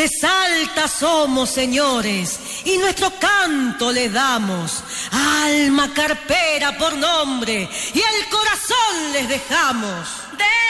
De Salta somos, señores, y nuestro canto le damos. Alma carpera por nombre, y el corazón les dejamos.